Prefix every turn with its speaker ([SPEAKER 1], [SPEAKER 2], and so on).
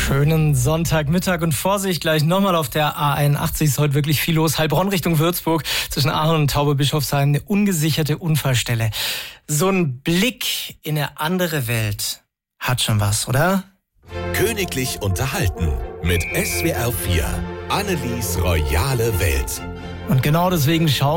[SPEAKER 1] Schönen Sonntagmittag und Vorsicht, gleich nochmal auf der A81 ist heute wirklich viel los. Heilbronn Richtung Würzburg, zwischen Aachen und Tauberbischofsheim, eine ungesicherte Unfallstelle. So ein Blick in eine andere Welt hat schon was, oder?
[SPEAKER 2] Königlich unterhalten mit SWR 4. Annelies royale Welt.
[SPEAKER 1] Und genau deswegen schauen